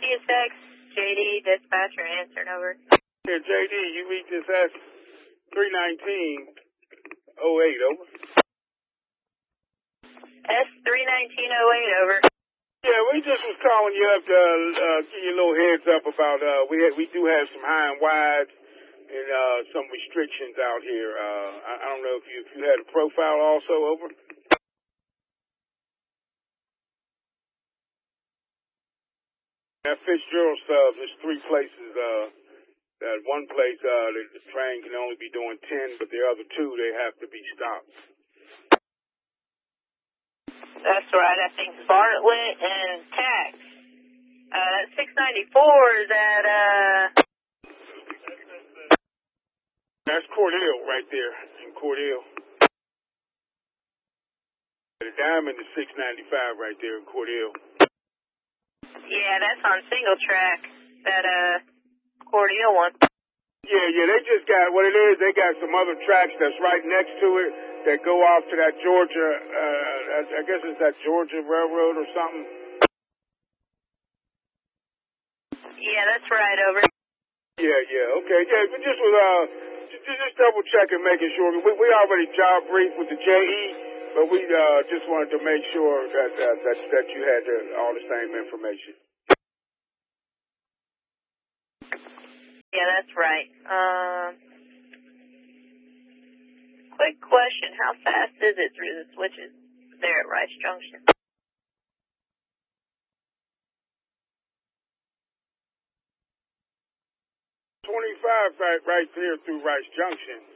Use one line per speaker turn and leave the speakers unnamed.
CSX, JD, dispatcher, answering over.
Here, JD, you read this S31908, over.
S31908, over.
Yeah, we just was calling you up to give you a little heads up about we do have some high and wides and some restrictions out here. I don't know if you had a profile also, over. That Fitzgerald sub, there's 3 places. That one place the train can only be doing 10, but the other 2 they have to be stopped.
That's right, I think Bartlett and Tax. That 694 is at,
That's Cordell right there, in Cordell. The Diamond is 695 right there in Cordell.
Yeah, that's on single track, that, Cordell one.
Yeah, they just got, what it is, they got some other tracks that's right next to it that go off to that Georgia, I guess it's that Georgia Railroad or something.
Yeah, that's right, over.
Yeah, okay. Yeah, we just was, just double checking, making sure. We already job briefed with the JE, but we, just wanted to make sure that you had all the same information.
Yeah, that's right. Quick question, how fast is it through the switches there at Rice Junction?
25 right there through Rice Junction.